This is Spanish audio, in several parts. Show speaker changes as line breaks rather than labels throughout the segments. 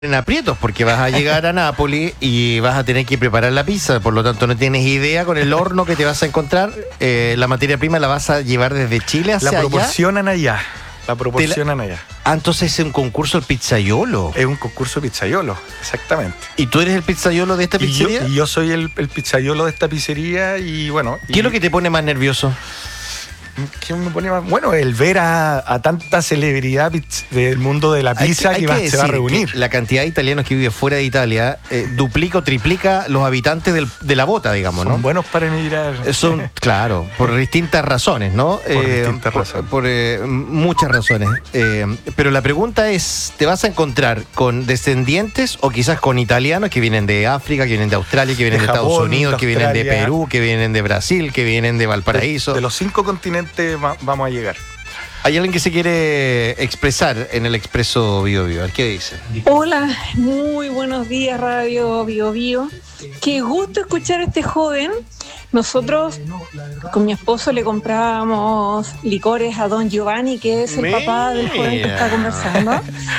en aprietos porque vas a llegar a Nápoles y vas a tener que preparar la pizza, por lo tanto no tienes idea con el horno que te vas a encontrar. La materia prima la vas a llevar desde Chile hacia
La
allá.
proporcionan allá. La proporcionan allá.
Ah, entonces es un concurso el pizzaiolo.
Es un concurso de pizzaiolo, exactamente.
¿Y tú eres el pizzaiolo de esta pizzería?
Y yo soy el pizzaiolo de esta pizzería y bueno.
¿Qué es lo que te pone más nervioso?
¿Qué me pone más? Bueno, el ver a tanta celebridad del mundo de la pizza que se va a reunir.
La cantidad de italianos que viven fuera de Italia duplica o triplica los habitantes de la bota, digamos, ¿no?
Son buenos para emigrar.
Son, claro, por distintas razones, ¿no?
Por distintas razones.
Por muchas razones. Pero la pregunta es, ¿te vas a encontrar con descendientes o quizás con italianos que vienen de África, que vienen de Australia, que vienen de Estados Unidos, que vienen de Perú, que vienen de Brasil, que vienen de Valparaíso?
De los 5 continentes vamos a llegar.
Hay alguien que se quiere expresar en el Expreso Bio Bio. ¿Qué dice?
Hola, muy buenos días, Radio Bio Bio. Qué gusto escuchar a este joven. Nosotros con mi esposo le comprábamos licores a don Giovanni, que es el papá del joven que está conversando.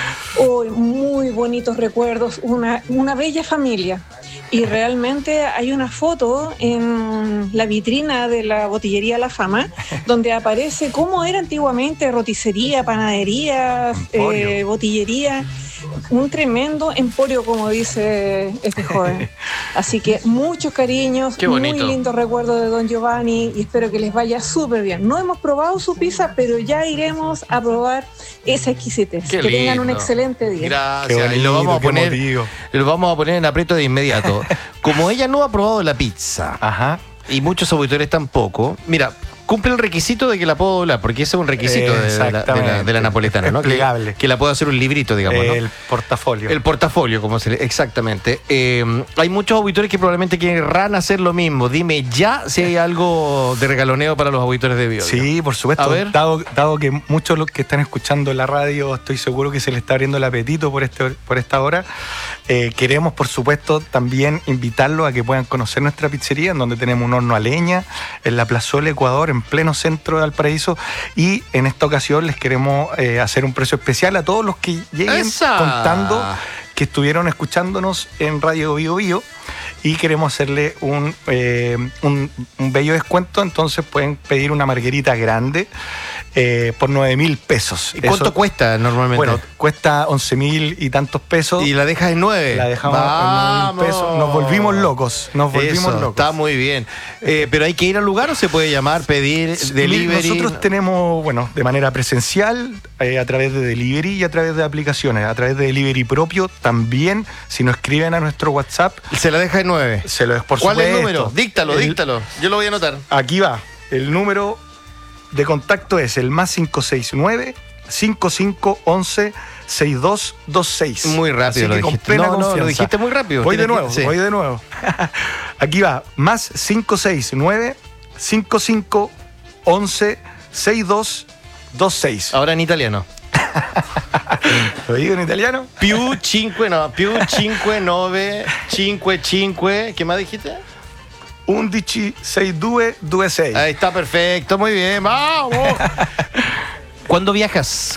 Oh, muy bonitos recuerdos, una bella familia. Y realmente hay una foto en la vitrina de la botillería La Fama donde aparece cómo era antiguamente roticería, panadería, botillería. Un tremendo emporio, como dice este joven. Así que muchos cariños, muy lindos recuerdos de don Giovanni y espero que les vaya súper bien. No hemos probado su pizza, pero ya iremos a probar esa exquisitez.
Qué
que
lindo.
tengan un excelente día.
Gracias.
Bonito,
y lo vamos a poner en aprieto de inmediato. Como ella no ha probado la pizza,
Ajá.
y muchos auditores tampoco, mira, cumple el requisito de que la puedo doblar, porque ese es un requisito de la napoletana, ¿no?
Plegable.
Que la pueda hacer un librito, digamos, ¿no?
El portafolio.
El portafolio, como se le... Exactamente. Hay muchos auditores que probablemente querrán hacer lo mismo. Dime ya si hay algo de regaloneo para los auditores de Bio.
Sí, por supuesto.
A ver.
Dado que muchos de los que están escuchando la radio, estoy seguro que se les está abriendo el apetito por esta hora. Queremos, por supuesto, también invitarlos a que puedan conocer nuestra pizzería, en donde tenemos un horno a leña, en la Plazuela Ecuador, en pleno centro de Valparaíso. Y en esta ocasión les queremos hacer un precio especial a todos los que lleguen contando que estuvieron escuchándonos en Radio Bio Bio. Y queremos hacerle un bello descuento. Entonces pueden pedir una margarita grande por 9.000 pesos.
¿Y cuánto cuesta normalmente?
Bueno, cuesta 11.000 y tantos pesos.
Y la dejas en 9.
La dejamos en 9.000 pesos. Nos volvimos locos.
Está muy bien. Pero hay que ir al lugar o se puede llamar, pedir, delivery.
Nosotros tenemos, bueno, de manera presencial, a través de delivery y a través de aplicaciones. A través de delivery propio también, si nos escriben a nuestro WhatsApp.
Se la deja en 9.
Se lo es por
¿Cuál
supuesto.
es el número? Díctalo. Yo lo voy a anotar.
Aquí va. El número de contacto es el +569 5511 6226.
Muy rápido lo dijiste. Lo dijiste muy rápido.
Voy de nuevo. Aquí va. +569 5511 6226.
Ahora en italiano.
¿Lo digo en italiano?
Più 59 55. ¿Qué más dijiste?
116226.
Ahí está, perfecto, muy bien, vamos. ¿Cuándo viajas?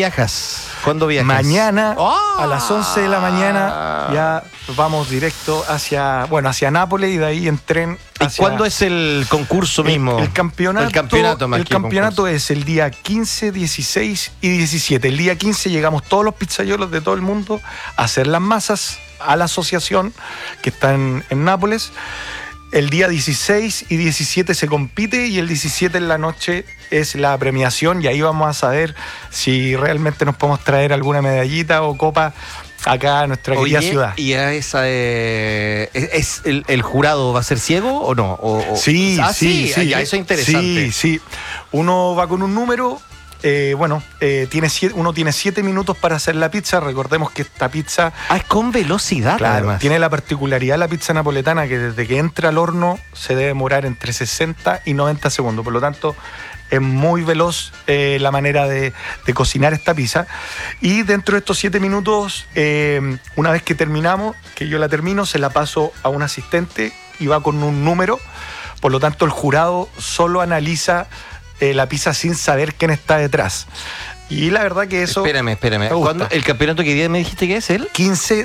Mañana a las 11 de la mañana ya vamos directo hacia Nápoles y de ahí en tren hacia...
¿Y cuándo es el concurso mismo?
El campeonato es el día 15, 16 y 17. El día 15 llegamos todos los pizzaiolos de todo el mundo a hacer las masas a la asociación que está en Nápoles. El día 16 y 17 se compite y el 17 en la noche es la premiación y ahí vamos a saber si realmente nos podemos traer alguna medallita o copa acá a nuestra querida ciudad.
¿Y a esa es el jurado va a ser ciego o no?
Sí.
Ya, eso es interesante.
Sí. Uno va con un número. Uno tiene 7 minutos para hacer la pizza. Recordemos que esta pizza...
Es con velocidad,
claro,
además.
Tiene la particularidad la pizza napoletana que desde que entra al horno se debe demorar entre 60 y 90 segundos. Por lo tanto, es muy veloz la manera de cocinar esta pizza. Y dentro de estos 7 minutos, una vez que terminamos, que yo la termino, se la paso a un asistente y va con un número. Por lo tanto, el jurado solo analiza la pizza sin saber quién está detrás. Y la verdad que eso...
Espérame. ¿Cuándo, el campeonato que día me dijiste que es él?
15